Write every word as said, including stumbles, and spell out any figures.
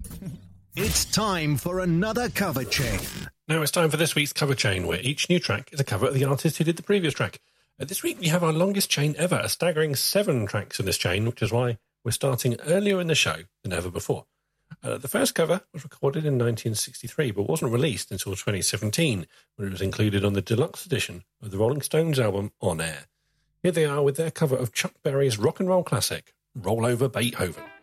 It's time for another cover chain. Now it's time for this week's cover chain, where each new track is a cover of the artist who did the previous track. Uh, this week we have our longest chain ever, a staggering seven tracks in this chain, which is why we're starting earlier in the show than ever before. Uh, the first cover was recorded in nineteen sixty-three, but wasn't released until twenty seventeen, when it was included on the deluxe edition of the Rolling Stones album On Air. Here they are with their cover of Chuck Berry's rock and roll classic, Roll Over Beethoven.